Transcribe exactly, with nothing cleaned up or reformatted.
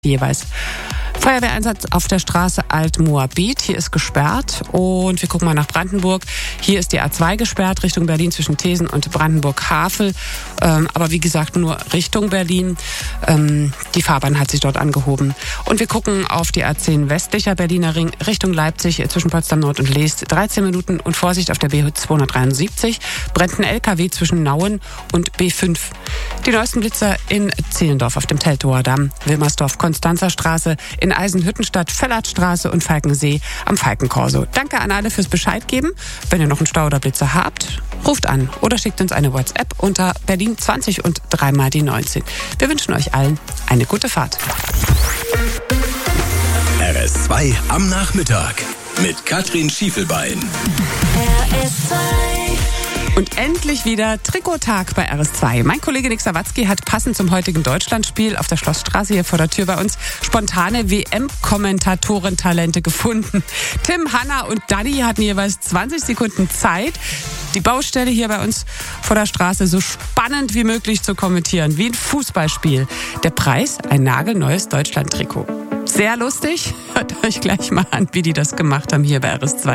jeweils. Feuerwehreinsatz auf der Straße Alt-Moabit. Hier ist gesperrt. Und wir gucken mal nach Brandenburg. Hier ist die A zwei gesperrt, Richtung Berlin zwischen Thesen und Brandenburg-Havel. Ähm, aber wie gesagt, nur Richtung Berlin. Ähm, die Fahrbahn hat sich dort angehoben. Und wir gucken auf die A zehn westlicher Berliner Ring Richtung Leipzig zwischen Potsdam Nord und Leest. dreizehn Minuten und Vorsicht auf der B zweihundertdreiundsiebzig. Brennt ein L K W zwischen Nauen und B fünf. Die neuesten Blitzer in Zehlendorf auf dem Teltower Damm, Wilmersdorf, Konstanzer Straße, in Eisenhüttenstadt, Völlertstraße und Falkensee am Falkenkorso. Danke an alle fürs Bescheid geben. Wenn ihr noch einen Stau oder Blitzer habt, ruft an oder schickt uns eine WhatsApp unter Berlin zwanzig und dreimal die neunzehn. Wir wünschen euch allen eine gute Fahrt. R S zwei am Nachmittag mit Katrin Schiefelbein. R S zwei. Und endlich wieder Trikottag bei R S zwei. Mein Kollege Nick Sawatzki hat passend zum heutigen Deutschlandspiel auf der Schlossstraße hier vor der Tür bei uns spontane W M-Kommentatorentalente gefunden. Tim, Hanna und Dani hatten jeweils zwanzig Sekunden Zeit, die Baustelle hier bei uns vor der Straße so spannend wie möglich zu kommentieren, wie ein Fußballspiel. Der Preis, ein nagelneues Deutschland-Trikot. Sehr lustig. Hört euch gleich mal an, wie die das gemacht haben hier bei R S zwei.